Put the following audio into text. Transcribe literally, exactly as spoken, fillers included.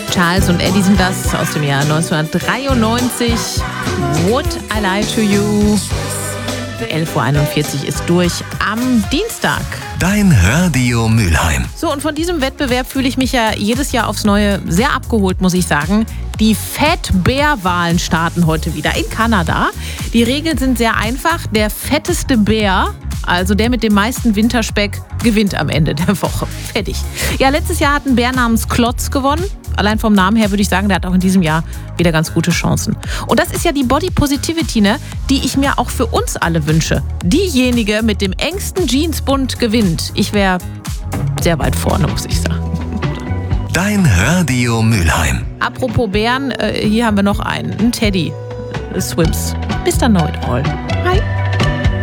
Charles und Eddie sind das aus dem Jahr neunzehnhundertdreiundneunzig. Would I Lie to You? elf Uhr einundvierzig ist durch am Dienstag. Dein Radio Mülheim. So, und von diesem Wettbewerb fühle ich mich ja jedes Jahr aufs Neue sehr abgeholt, muss ich sagen. Die Fat Bear Wahlen starten heute wieder in Kanada. Die Regeln sind sehr einfach. Der fetteste Bär, also der mit dem meisten Winterspeck, gewinnt am Ende der Woche. Fertig. Ja, letztes Jahr hat ein Bär namens Klotz gewonnen. Allein vom Namen her würde ich sagen, der hat auch in diesem Jahr wieder ganz gute Chancen. Und das ist ja die Body Positivity, ne, die ich mir auch für uns alle wünsche. Diejenige mit dem engsten Jeansbund gewinnt. Ich wäre sehr weit vorne, muss ich sagen. Dein Radio Mülheim. Apropos Bären, äh, hier haben wir noch einen. Ein Teddy. Swims. Mister Know It All. Hi.